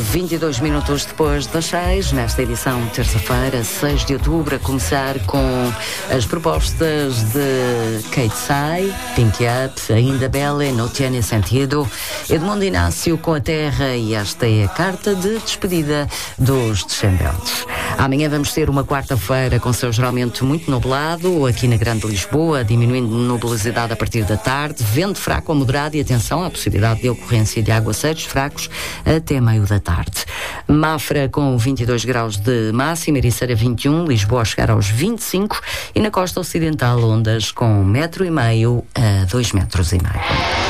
22 minutos depois das 6, nesta edição terça-feira, 6 de outubro, a começar com as propostas de Kate Sai, Pink Up, Ainda Bela, No Tiene Sentido, Edmundo Inácio com A Terra, e esta é a carta de despedida dos Descendentes. Amanhã vamos ter uma quarta-feira com céu geralmente muito nublado, aqui na Grande Lisboa, diminuindo nubosidade a partir da tarde, vento fraco a moderado e atenção à possibilidade de ocorrência de aguaceiros fracos até meio da tarde. Mafra com 22 graus de máxima, Ericeira 21, Lisboa a chegar aos 25 e na costa ocidental ondas com 1,5 m a 2,5 m.